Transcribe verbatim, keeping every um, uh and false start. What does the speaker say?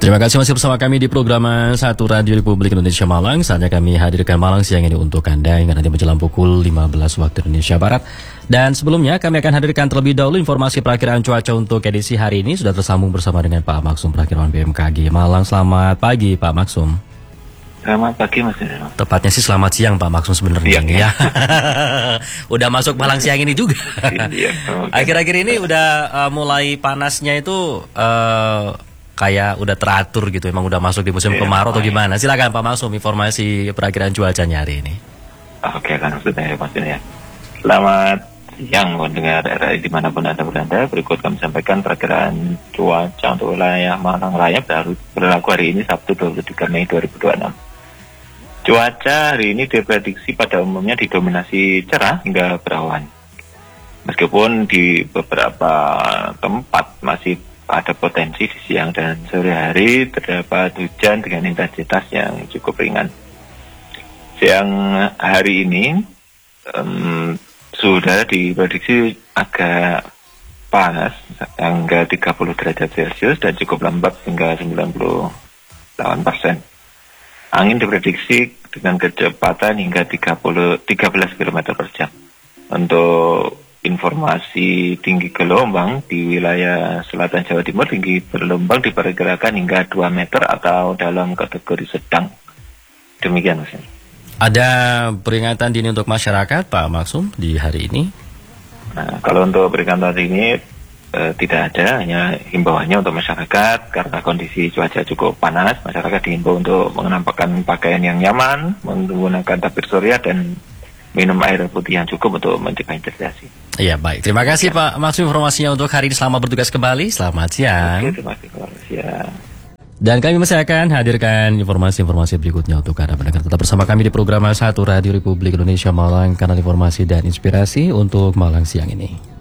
Terima kasih masih bersama kami di program satu Radio Republik Indonesia Malang. Saatnya kami hadirkan Malang siang ini untuk Anda hingga nanti menjelang pukul lima belas waktu Indonesia Barat. Dan sebelumnya kami akan hadirkan terlebih dahulu informasi perakiraan cuaca untuk edisi hari ini. Sudah tersambung bersama dengan Pak Maksum Perakiraan B M K G Malang. Selamat pagi Pak Maksum. Selamat pagi Mas. Tepatnya sih selamat siang Pak Maksum sebenarnya. Ya, ya. Udah masuk Malang siang ini juga. Akhir-akhir ini udah uh, mulai panasnya itu uh, kayak udah teratur gitu. Emang udah masuk di musim ya, kemarau atau gimana? Silakan Pak Maksum informasi perakiraan cuacanya hari ini. Oke kan maksudnya maksudnya. Selamat siang pendengar R I dimanapun Anda berada. Berikut kami sampaikan perakiraan cuaca untuk wilayah Malang Raya baru berlaku hari ini Sabtu dua puluh tiga Mei dua ribu dua puluh enam. Cuaca hari ini diprediksi pada umumnya didominasi cerah hingga berawan. Meskipun di beberapa tempat masih ada potensi di siang dan sore hari terdapat hujan dengan intensitas yang cukup ringan. Siang hari ini um, sudah diprediksi agak panas hingga tiga puluh derajat Celcius dan cukup lembab hingga sembilan puluh delapan persen. Angin diprediksi dengan kecepatan hingga tiga puluh, tiga belas kilometer per jam. Untuk informasi tinggi gelombang di wilayah selatan Jawa Timur, tinggi gelombang diperkirakan hingga dua meter atau dalam kategori sedang. Demikian Mas. Ada peringatan dini untuk masyarakat Pak Maksum di hari ini? Nah, kalau untuk peringatan dini eh, tidak ada, hanya himbauannya untuk masyarakat karena kondisi cuaca cukup panas. Masyarakat dihimbau untuk mengenampakkan pakaian yang nyaman, menggunakan tabir surya dan minum air putih yang cukup untuk mencegah dehidrasi. Iya baik, terima kasih ya. Pak Maksum informasinya untuk hari ini. Selamat bertugas kembali, selamat siang. Oke, terima kasih, selamat siang. Dan kami masih akan hadirkan informasi-informasi berikutnya untuk Anda pendengar. Tetap bersama kami di program satu Radio Republik Indonesia Malang, kanal informasi dan inspirasi untuk Malang siang ini.